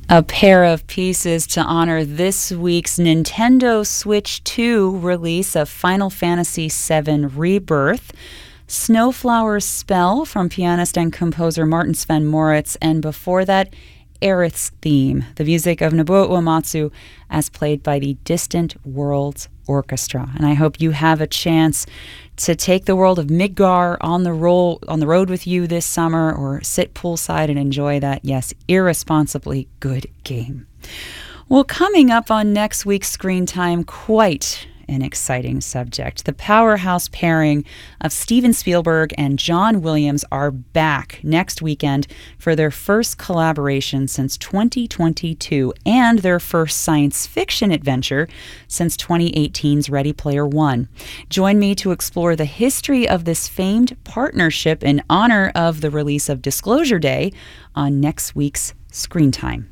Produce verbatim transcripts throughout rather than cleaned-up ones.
A pair of pieces to honor this week's Nintendo Switch two release of Final Fantasy seven Rebirth, Snowflower's Spell from pianist and composer Martin Sven Moritz, and before that, Aerith's Theme, the music of Nobuo Uematsu as played by the Distant Worlds Orchestra. And I hope you have a chance to take the world of Midgar on the roll on the road with you this summer, or sit poolside and enjoy that, yes, irresponsibly good game. Well, coming up on next week's Screen Time, quite an exciting subject. The powerhouse pairing of Steven Spielberg and John Williams are back next weekend for their first collaboration since twenty twenty-two and their first science fiction adventure since twenty eighteen's Ready Player One. Join me to explore the history of this famed partnership in honor of the release of Disclosure Day on next week's Screen Time.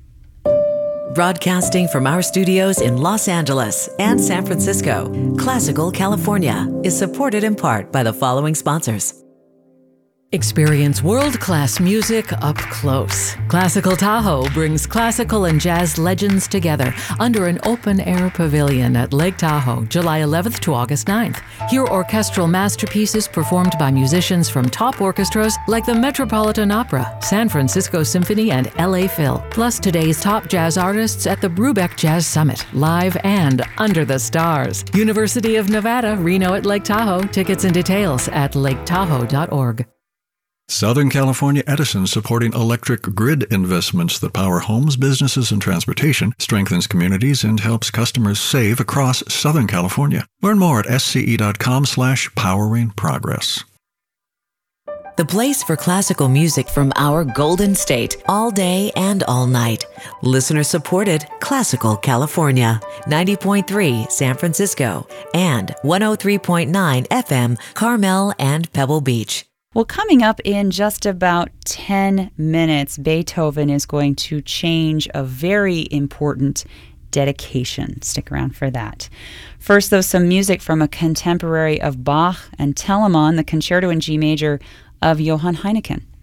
Broadcasting from our studios in Los Angeles and San Francisco, Classical California is supported in part by the following sponsors. Experience world-class music up close. Classical Tahoe brings classical and jazz legends together under an open-air pavilion at Lake Tahoe, July eleventh to August ninth. Hear orchestral masterpieces performed by musicians from top orchestras like the Metropolitan Opera, San Francisco Symphony, and L A Phil, plus today's top jazz artists at the Brubeck Jazz Summit, live and under the stars. University of Nevada, Reno at Lake Tahoe. Tickets and details at lake tahoe dot org. Southern California Edison, supporting electric grid investments that power homes, businesses, and transportation, strengthens communities, and helps customers save across Southern California. Learn more at sce.com slash powering progress. The place for classical music from our Golden State, all day and all night. Listener-supported Classical California, ninety point three San Francisco, and one oh three point nine F M Carmel and Pebble Beach. Well, coming up in just about ten minutes, Beethoven is going to change a very important dedication. Stick around for that. First, though, some music from a contemporary of Bach and Telemann, the Concerto in G Major of Johann Heineken.